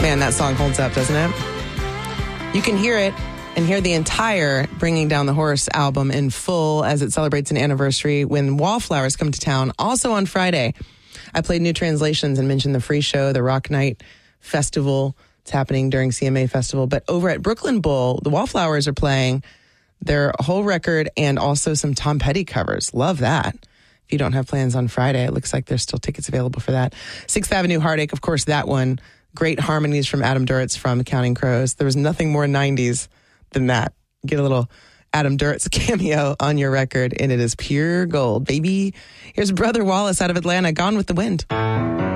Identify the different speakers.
Speaker 1: Man, that song holds up, doesn't it? You can hear it and hear the entire Bringing Down the Horse album in full as it celebrates an anniversary when Wallflowers come to town. Also on Friday, I played New Translations and mentioned the free show, the Rock Night Festival. It's happening during CMA Festival. But over at Brooklyn Bowl, the Wallflowers are playing their whole record and also some Tom Petty covers. Love that. If you don't have plans on Friday, it looks like there's still tickets available for that. 6th Avenue Heartache, of course, that one. Great harmonies from Adam Duritz from Counting Crows. There was nothing more 90s than that. Get a little Adam Duritz cameo on your record, and it is pure gold, baby. Here's Brother Wallace out of Atlanta, Gone with the Wind.